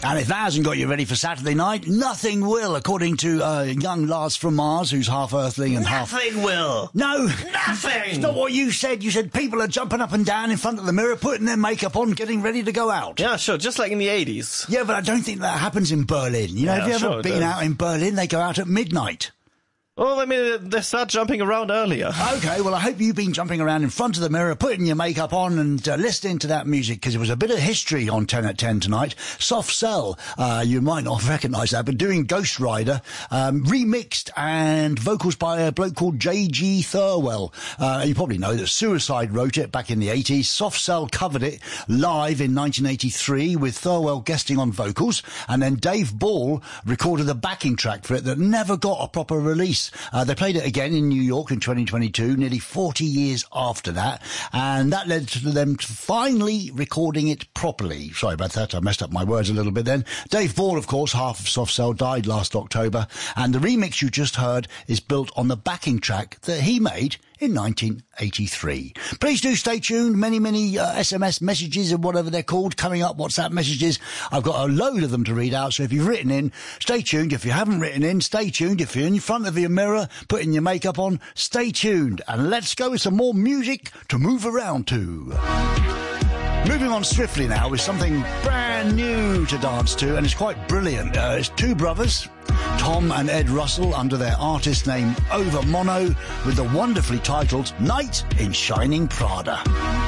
And if that hasn't got you ready for Saturday night, nothing will, according to young Lars from Mars, who's half Earthling and Nothing will. No. Nothing. It's not what you said. You said people are jumping up and down in front of the mirror, putting their makeup on, getting ready to go out. Yeah, sure, just like in the 80s. Yeah, but I don't think that happens in Berlin. You know, Yeah, have you ever sure, been out in Berlin? They go out at midnight. Well, I mean, they start jumping around earlier. Okay, well, I hope you've been jumping around in front of the mirror, putting your makeup on and listening to that music, because it was a bit of history on 10 at 10 tonight. Soft Cell, you might not recognise that, but doing Ghost Rider, remixed and vocals by a bloke called J.G. Thirlwell. You probably know that Suicide wrote it back in the 80s. Soft Cell covered it live in 1983 with Thirlwell guesting on vocals, and then Dave Ball recorded the backing track for it that never got a proper release. They played it again in New York in 2022, nearly 40 years after that, and that led to them finally recording it properly. Sorry about that, I messed up my words a little bit then. Dave Ball, of course, half of Soft Cell, died last October, and the remix you just heard is built on the backing track that he made in 1983. Please do stay tuned. Many SMS messages and whatever they're called coming up, WhatsApp messages. I've got a load of them to read out, so if you've written in, stay tuned. If you haven't written in, stay tuned. If you're in front of your mirror, putting your makeup on, stay tuned. And let's go with some more music to move around to. Moving on swiftly now with something brand new to dance to, and it's quite brilliant. It's two brothers, Tom and Ed Russell, under their artist name Over Mono, with the wonderfully titled Night in Shining Prada.